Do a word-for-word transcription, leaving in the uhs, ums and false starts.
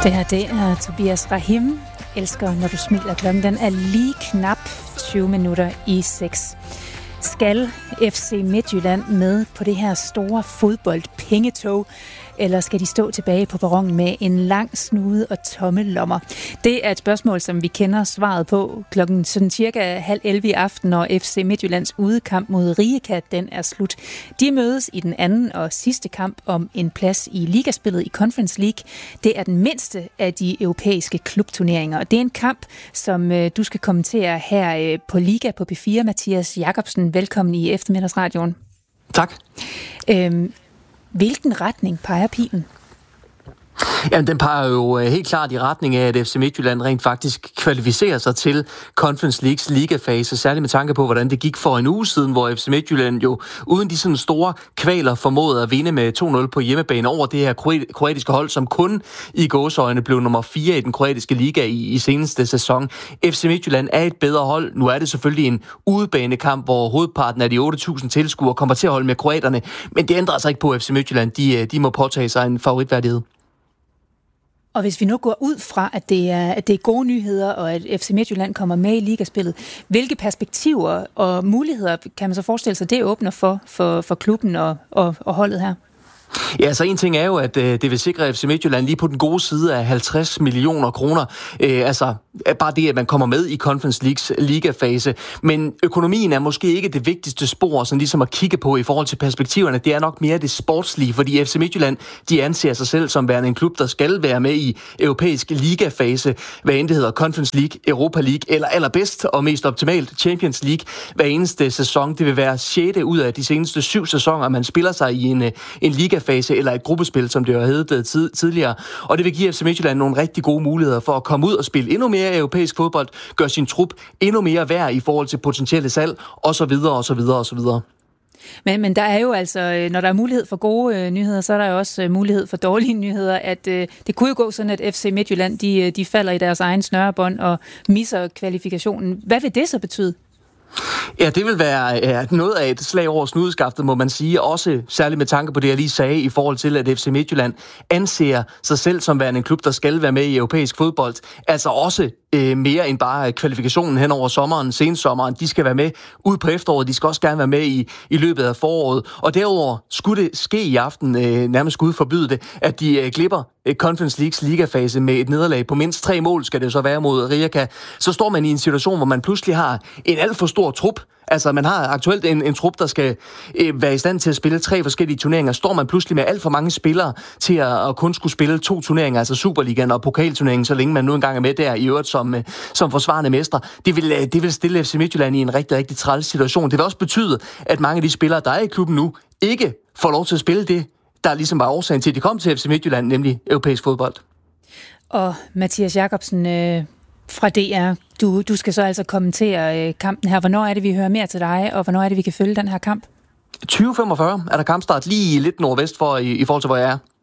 Det her, det er Tobias Rahim. Elsker, når du smiler. Klokken den er lige knap tyve minutter i seks. Skal F C Midtjylland med på det her store fodboldpengetog, eller skal de stå tilbage på perronen med en lang snude og tomme lommer? Det er et spørgsmål, som vi kender svaret på klokken sådan cirka halv elleve i aften, når F C Midtjyllands udekamp mod Rijeka, den er slut. De mødes i den anden og sidste kamp om en plads i ligaspillet i Conference League. Det er den mindste af de europæiske klubturneringer, og det er en kamp, som øh, du skal kommentere her øh, på Liga på P fire. Mathias Jakobsen, velkommen i eftermiddagsradioen. Tak. Øhm, Hvilken retning peger pilen? Jamen, den peger jo helt klart i retning af, at F C Midtjylland rent faktisk kvalificerer sig til Conference Leagues ligafase, særligt med tanke på, hvordan det gik for en uge siden, hvor F C Midtjylland jo uden de sådan store kvaler formåede at vinde med to nul på hjemmebane over det her kroatiske hold, som kun i gåseøjne blev nummer fire i den kroatiske liga i, i seneste sæson. F C Midtjylland er et bedre hold. Nu er det selvfølgelig en udebanekamp, hvor hovedparten af de otte tusind tilskuere kommer til at holde med kroaterne, men det ændrer sig ikke på, at F C Midtjylland de, de må påtage sig en favoritværdighed. Og hvis vi nu går ud fra, at det er, at det er gode nyheder, og at F C Midtjylland kommer med i ligaspillet, hvilke perspektiver og muligheder kan man så forestille sig, det åbner for, for, for klubben og, og, og holdet her? Ja, så en ting er jo, at øh, det vil sikre F C Midtjylland lige på den gode side af halvtreds millioner kroner. Øh, altså bare det, at man kommer med i Conference Leagues ligafase. Men økonomien er måske ikke det vigtigste spor, sådan ligesom at kigge på i forhold til perspektiverne. Det er nok mere det sportslige, fordi F C Midtjylland, de anser sig selv som værende en klub, der skal være med i europæisk ligafase, hvad end det hedder Conference League, Europa League, eller allerbedst og mest optimalt Champions League hver eneste sæson. Det vil være sjette ud af de seneste syv sæsoner, man spiller sig i en, en liga fase eller et gruppespil, som det har heddet tid, tidligere. Og det vil give F C Midtjylland nogle rigtig gode muligheder for at komme ud og spille endnu mere europæisk fodbold, gøre sin trup endnu mere værd i forhold til potentielle salg, og så videre, og så videre, og så videre. Men, men der er jo altså, når der er mulighed for gode øh, nyheder, så er der jo også øh, mulighed for dårlige nyheder. At, øh, det kunne jo gå sådan, at F C Midtjylland, de, de falder i deres egen snørebånd og misser kvalifikationen. Hvad vil det så betyde? Ja, det vil være ja, noget af et slag over snudeskaftet, må man sige. Også særligt med tanke på det, jeg lige sagde, i forhold til, at F C Midtjylland anser sig selv som værende en klub, der skal være med i europæisk fodbold. Altså også øh, mere end bare kvalifikationen hen over sommeren, sensommeren. De skal være med ud på efteråret. De skal også gerne være med i, i løbet af foråret. Og derudover skulle det ske i aften, øh, nærmest Gud forbyde det, at de øh, glipper Conference Leagues ligafase med et nederlag på mindst tre mål, skal det så være mod Rijeka. Så står man i en situation, hvor man pludselig har en alt for stor trup. Altså, man har aktuelt en, en trup, der skal øh, være i stand til at spille tre forskellige turneringer. Står man pludselig med alt for mange spillere til at, at kun skulle spille to turneringer, altså Superligaen og pokalturneringen, så længe man nu engang er med der i øvrigt som, øh, som forsvarende mester. Det vil, øh, det vil stille F C Midtjylland i en rigtig, rigtig træls situation. Det vil også betyde, at mange af de spillere, der er i klubben nu, ikke får lov til at spille det, der ligesom var årsagen til, at de kom til F C Midtjylland, nemlig europæisk fodbold. Og Mathias Jakobsen øh, fra D R, du, du skal så altså kommentere øh, kampen her. Hvornår er det, vi hører mere til dig, og hvornår er det, vi kan følge den her kamp? tyve femogfyrre er der kampstart lige lidt nordvest for, i, i forhold til, hvor jeg er.